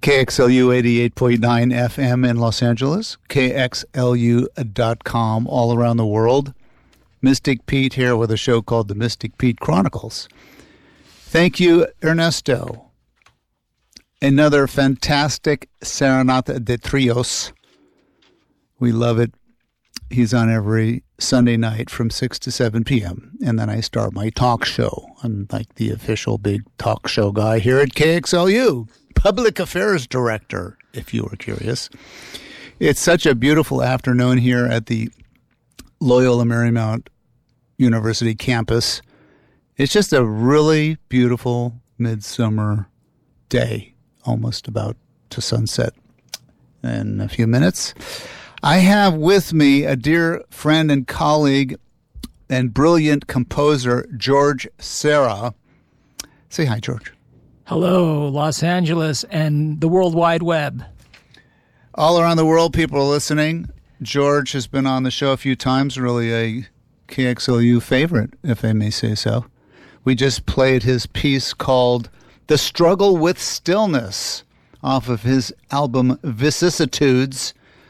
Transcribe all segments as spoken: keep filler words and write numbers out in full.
K X L U eighty-eight point nine F M in Los Angeles, K X L U dot com all around the world. Mystic Pete here with a show called The Mystic Pete Chronicles. Thank you, Ernesto. Another fantastic Serenata de Trios. We love it. He's on every Sunday night from six to seven p.m. And then I start my talk show. I'm like the official big talk show guy here at K X L U. Public Affairs Director, if you were curious. It's such a beautiful afternoon here at the Loyola Marymount University campus. It's just a really beautiful midsummer day, almost about to sunset in a few minutes. I have with me a dear friend and colleague and brilliant composer, George Serra. Say hi, George. Hello, Los Angeles and the World Wide Web. All around the world, people are listening. George has been on the show a few times, really a K X L U favorite, if I may say so. We just played his piece called The Struggle with Stillness off of his album Vicissitudes.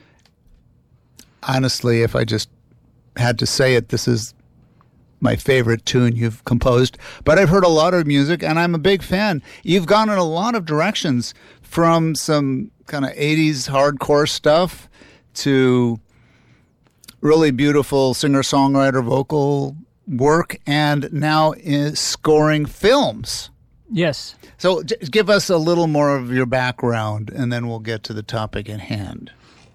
Honestly, if I just had to say it, this is my favorite tune you've composed. But I've heard a lot of music, and I'm a big fan. You've gone in a lot of directions, from some kind of eighties hardcore stuff to really beautiful singer-songwriter vocal work, and now is scoring films. Yes. So j- give us a little more of your background, and then we'll get to the topic at hand.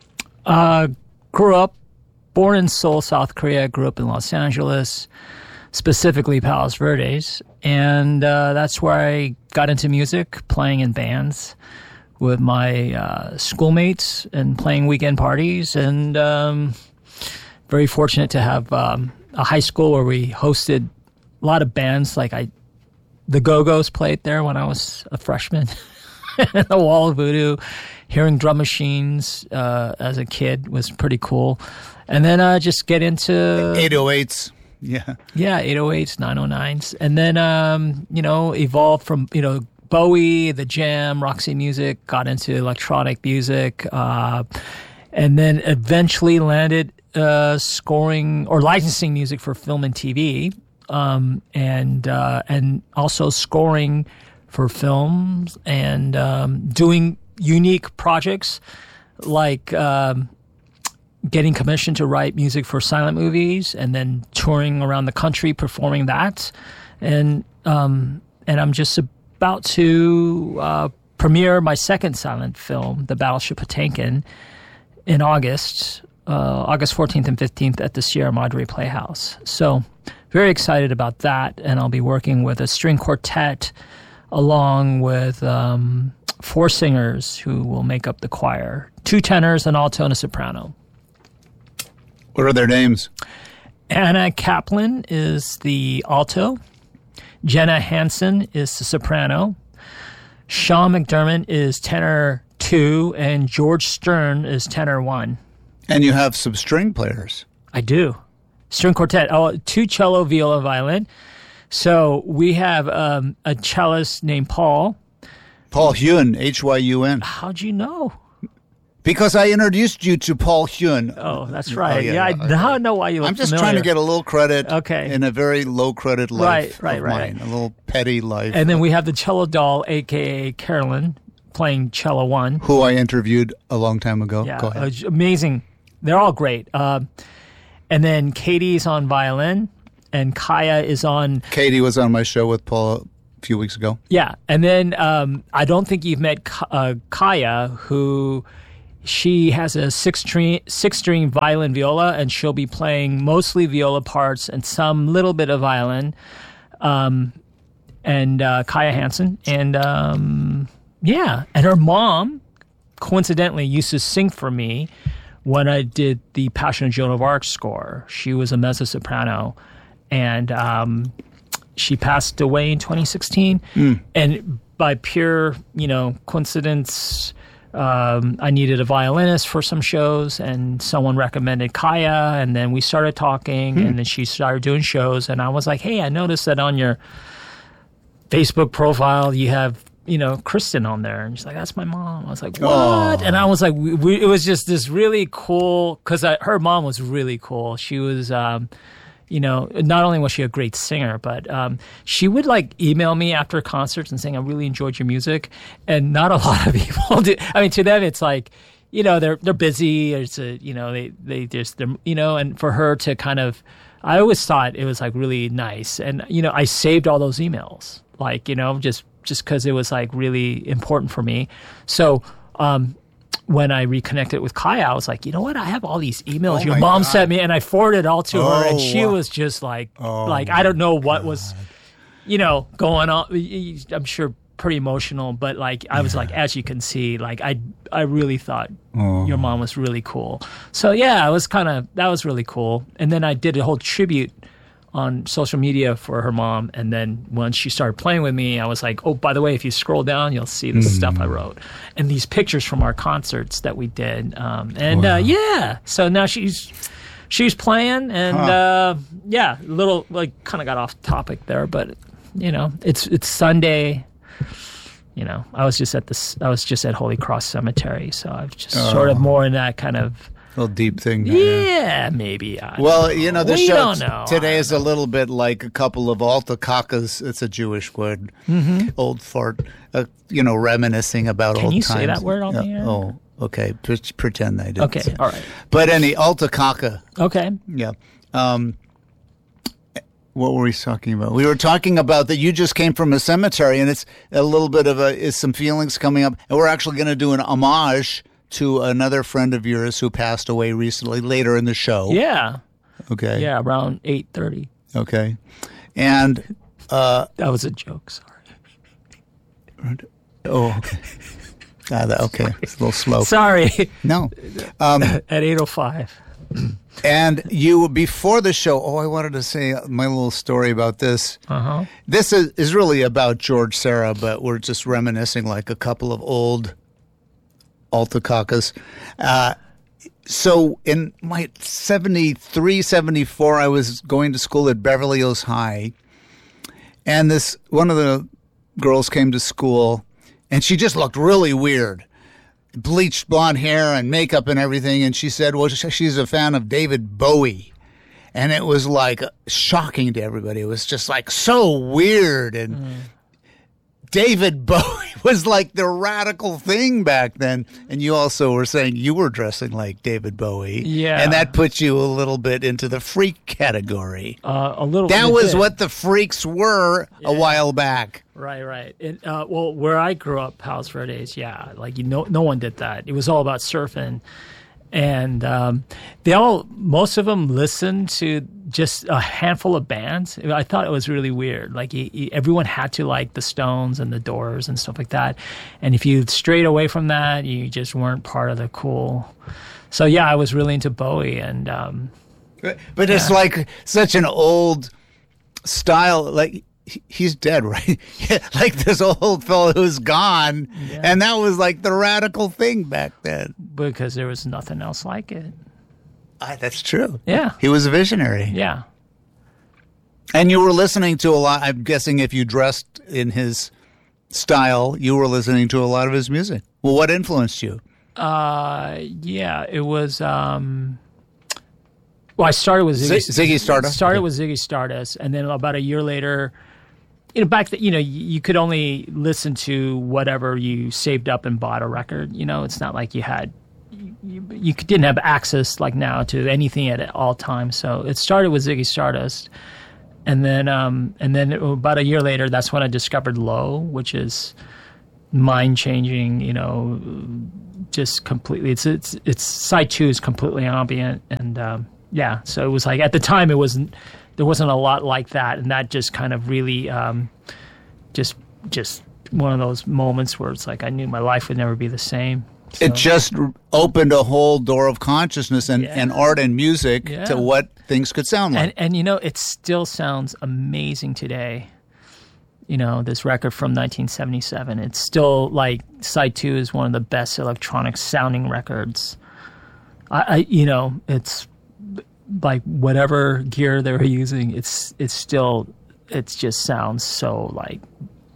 Uh, grew up, born in Seoul, South Korea. Grew up in Los Angeles, specifically Palos Verdes. And uh, that's where I got into music, playing in bands with my uh, schoolmates and playing weekend parties. And um, very fortunate to have um, a high school where we hosted a lot of bands. Like I, the Go-Go's played there when I was a freshman. The Wall of Voodoo, hearing drum machines uh, as a kid was pretty cool. And then uh, just get into eight oh eights. Yeah. Yeah, eight oh eights, nine oh nines. And then, um, you know, evolved from, you know, Bowie, The Jam, Roxy Music, got into electronic music, uh, and then eventually landed uh, scoring or licensing music for film and T V, um, and uh, and also scoring for films and um, doing unique projects like um, getting commissioned to write music for silent movies, and then touring around the country performing that, and um, and I'm just about to uh, premiere my second silent film, The Battleship Potemkin, in August, uh, August fourteenth and fifteenth at the Sierra Madre Playhouse. So very excited about that, and I'll be working with a string quartet along with um, four singers who will make up the choir, two tenors, an alto, and a soprano. What are their names? Anna Kaplan is the alto. Jenna Hansen is the soprano. Sean McDermott is tenor two, and George Stern is tenor one. And you have some string players. I do. String quartet. Oh, two cello, viola, violin. So we have um, a cellist named Paul. Paul Hyun, H Y U N. How'd you know? Because I introduced you to Paul Hyun. Oh, that's right. Oh, yeah, yeah, I okay. now know why you look I'm just familiar. trying to get a little credit Okay. in a very low credit life Right, right, of right. mine. A little petty life. And then we have the cello doll, a k a. Carolyn, playing cello one. Who I interviewed a long time ago. Yeah, Go ahead. uh, amazing. They're all great. Uh, and then Katie's on violin, and Kaya is on... Katie was on my show with Paul a few weeks ago. Yeah, and then um, I don't think you've met Ka- uh, Kaya, who... She has a six-string six-string violin viola, and she'll be playing mostly viola parts and some little bit of violin. Um, and uh, Kaya Hansen. And, um, yeah. And her mom, coincidentally, used to sing for me when I did the Passion of Joan of Arc score. She was a mezzo-soprano. And um, she passed away in twenty sixteen. Mm. And by pure, you know, coincidence... Um, I needed a violinist for some shows, and someone recommended Kaya, and then we started talking, hmm. and then she started doing shows, and I was like, hey, I noticed that on your Facebook profile you have you know, Kristen on there. And she's like, that's my mom. I was like, what? Oh. And I was like, we, we, it was just this really cool, because her mom was really cool. She was, um, you know, not only was she a great singer, but um, she would like email me after concerts and saying, I really enjoyed your music. And not a lot of people do. I mean, to them, it's like, you know, they're they're busy. It's a, you know, they, they just, they're, you know, and for her to kind of, I always thought it was like really nice. And, you know, I saved all those emails, like, you know, just just because it was like really important for me. So, um, when I reconnected with Kaya, I was like, you know what? I have all these emails Oh your my mom God. sent me, and I forwarded it all to Oh, her, and she wow. was just like, Oh like I don't know what God. was, you know, going on. I'm sure pretty emotional, but like I was like, as you can see, like I, I really thought Oh. your mom was really cool. So yeah, it was kind of that was really cool. And then I did a whole tribute on social media for her mom, and then once she started playing with me, I was like, oh, by the way, if you scroll down, you'll see the stuff I wrote and these pictures from our concerts that we did. Um, and Wow. uh, yeah, so now she's she's playing, and Huh. uh, yeah, a little like kind of got off topic there, but you know, it's it's Sunday. You know, I was just at this. I was just at Holy Cross Cemetery, so I've just sort of more in that kind of. Little deep thing. there. Yeah, maybe. I don't Well, know. you know, this we show don't t- know. today is a little bit like a couple of alta kakas. It's a Jewish word, mm-hmm. old fart. Uh, you know, reminiscing about Can old you times. say that word on Yeah. the air? Oh, okay. Pre- pretend I did. Okay, all right. But any alta kaka. Okay. Yeah. Um, what were we talking about? We were talking about that you just came from a cemetery, and it's a little bit of a is some feelings coming up, and we're actually going to do an homage to another friend of yours who passed away recently later in the show. Yeah. Okay. Yeah, around eight thirty. Okay. And uh, That was a joke, sorry. oh, okay. Ah, that, okay, it's a little slow. Sorry. No. Um, At eight oh five. and you before the show. Oh, I wanted to say my little story about this. Uh-huh. This is, is really about George Sarah, but we're just reminiscing like a couple of old alta kakas. Uh, so in my seventy-three, seventy-four, I was going to school at Beverly Hills High, and this one of the girls came to school, and she just looked really weird. Bleached blonde hair and makeup and everything, and she said, well, she's a fan of David Bowie. And it was like shocking to everybody. It was just like so weird. And mm. David Bowie was like the radical thing back then. And you also were saying you were dressing like David Bowie. Yeah. And that puts you a little bit into the freak category. Uh, a little That bit. was what the freaks were Yeah. a while back. Right, right. It, uh, well, where I grew up, Palos Verdes, yeah, like you know, no one did that. It was all about surfing, and um, they all, most of them, listened to just a handful of bands. I thought it was really weird. Like you, you, everyone had to like the Stones and the Doors and stuff like that, and if you strayed away from that, you just weren't part of the cool. So yeah, I was really into Bowie, and um, But, but it's like such an old style, like. He's dead, right? Like this old fellow who's gone, Yeah. and that was like the radical thing back then. because there was nothing else like it. Ah, that's true. Yeah. He was a visionary. Yeah. And you were listening to a lot. I'm guessing if you dressed in his style, you were listening to a lot of his music. Well, what influenced you? Uh, yeah, it was. Um, well, I started with Ziggy, Z- Ziggy Stardust? Started Okay. with Ziggy Stardust, and then about a year later, you know, back that you know, you, you could only listen to whatever you saved up and bought a record. You know, it's not like you had. You, you didn't have access like now to anything at all times. So it started with Ziggy Stardust, and then um, and then about a year later, that's when I discovered Low, which is mind changing. You know, just completely. It's it's it's side two is completely ambient, and um, yeah. So it was like at the time it wasn't there wasn't a lot like that, and that just kind of really um, just just one of those moments where it's like I knew my life would never be the same. So, It just r- opened a whole door of consciousness and, Yeah. and art and music Yeah. to what things could sound like. and and you know it still sounds amazing today. You know, this record from nineteen seventy-seven. It's still like Side Two is one of the best electronic sounding records. I, I you know, it's like whatever gear they were using. It's it's still it just sounds so like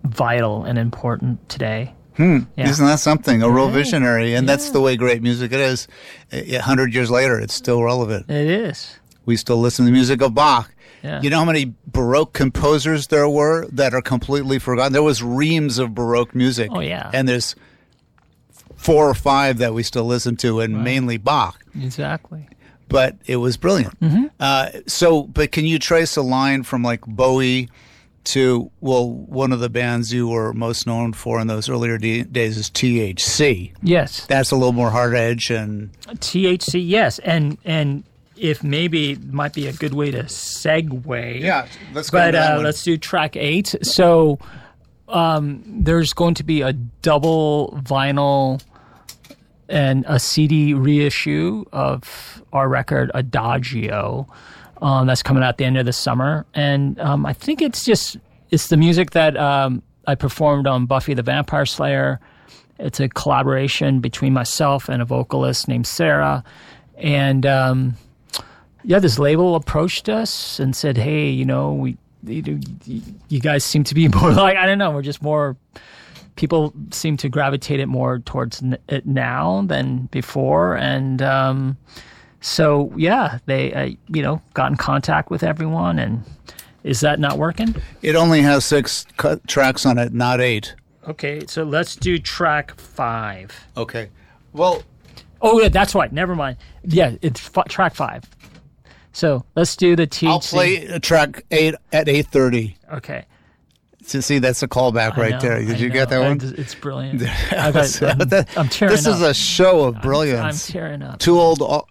vital and important today. Hmm. Yeah. Isn't that something? A real Yeah. visionary. And Yeah. that's the way great music it is. A hundred years later, it's still relevant. It is. We still listen to the music of Bach. Yeah. You know how many Baroque composers there were that are completely forgotten? There was reams of Baroque music. Oh, yeah. And there's four or five that we still listen to, and mainly Bach. Exactly. But it was brilliant. Mm-hmm. Uh, so, but can you trace a line from like Bowie to, well, one of the bands you were most known for in those earlier de- days is T H C. Yes. That's a little more hard edge and T H C, yes. And and if maybe it might be a good way to segue. yeah, let's go. But to that uh, one. let's do track eight. So um, there's going to be a double vinyl and a C D reissue of our record Adagio. Um, that's coming out at the end of the summer, and um, I think it's just it's the music that um, I performed on Buffy the Vampire Slayer. It's a collaboration between myself and a vocalist named Sarah, and um, yeah, this label approached us and said, "Hey, you know, we you, you guys seem to be more like I don't know, we're just more." People seem to gravitate it more towards n- it now than before, and um, so yeah, they uh, you know got in contact with everyone, and is that not working? It only has six cut tracks on it, not eight. Okay, so let's do track five. Okay. Well, Oh, yeah, that's right. Never mind. Yeah, it's f- track five. So let's do the T H C. I'll play uh, track eight at eight thirty. Okay. So see, that's a callback I right know, there. Did I you know. get that one? It's, it's brilliant. I got, So I'm, that- I'm tearing this up. is a show of I'm brilliance. tearing up. Two old al-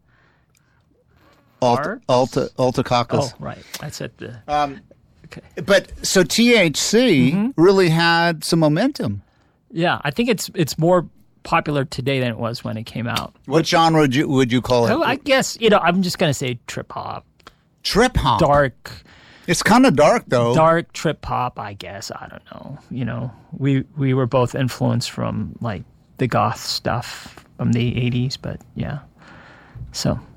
Alta, Arts? Alta, Alta Oh, Caucus. right. That's at the. Um, Okay. but so T H C Mm-hmm. really had some momentum. Yeah, I think it's it's more popular today than it was when it came out. What genre would you, would you call it? Oh, I guess you know I'm just gonna say trip hop, Trip hop. dark, It's kind of dark though. dark trip hop. I guess I don't know. You know, we we were both influenced from like the goth stuff from the eighties, but yeah. So